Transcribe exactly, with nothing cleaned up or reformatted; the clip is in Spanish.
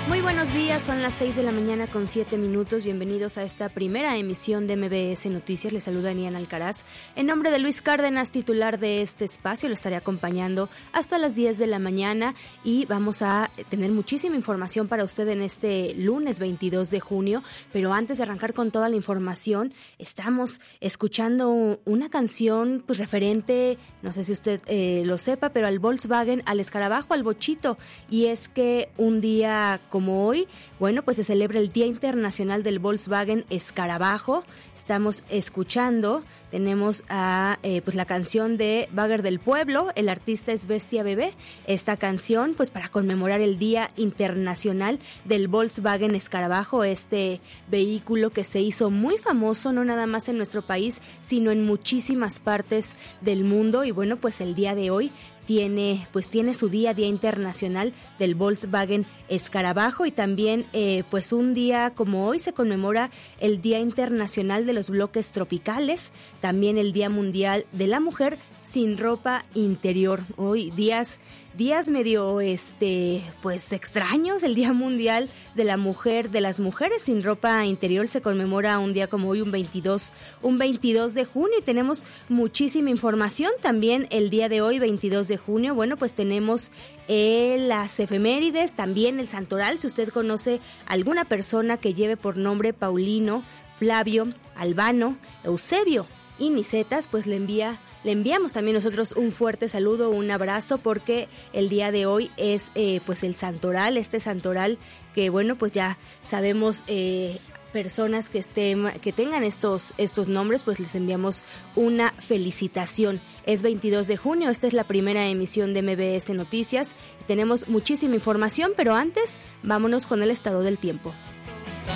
Muy buenos días, son las seis de la mañana con siete minutos. Bienvenidos a esta primera emisión de M B S Noticias. Les saluda Niana Alcaraz. En nombre de Luis Cárdenas, titular de este espacio, lo estaré acompañando hasta las diez de la mañana y vamos a tener muchísima información para usted en este lunes veintidós de junio. Pero antes de arrancar con toda la información, estamos escuchando una canción pues referente, no sé si usted eh, lo sepa, pero al Volkswagen, al escarabajo, al bochito. Y es que un día como hoy, bueno, pues se celebra el Día Internacional del Volkswagen Escarabajo. Estamos escuchando, tenemos a eh, pues la canción de Bagger del Pueblo, el artista es Bestia Bebé. Esta canción, pues para conmemorar el Día Internacional del Volkswagen Escarabajo, este vehículo que se hizo muy famoso, no nada más en nuestro país, sino en muchísimas partes del mundo. Y bueno, pues el día de hoy tiene pues tiene su día, Día Internacional del Volkswagen Escarabajo, y también eh, pues un día como hoy se conmemora el Día Internacional de los Bloques Tropicales, también el Día Mundial de la Mujer sin ropa interior. Hoy días días medio este pues extraños, el Día Mundial de la Mujer, de las Mujeres sin ropa interior se conmemora un día como hoy, un veintidós, un veintidós de junio, y tenemos muchísima información también el día de hoy, veintidós de junio. Bueno, pues tenemos eh, las efemérides, también el santoral. Si usted conoce alguna persona que lleve por nombre Paulino, Flavio, Albano, Eusebio y Nicetas, pues le envía le enviamos también nosotros un fuerte saludo, un abrazo, porque el día de hoy es eh, pues el santoral, este santoral que bueno, pues ya sabemos, eh, personas que estén, que tengan estos estos nombres, pues les enviamos una felicitación. Es veintidós de junio, esta es la primera emisión de M B S Noticias. Tenemos muchísima información, pero antes vámonos con el estado del tiempo.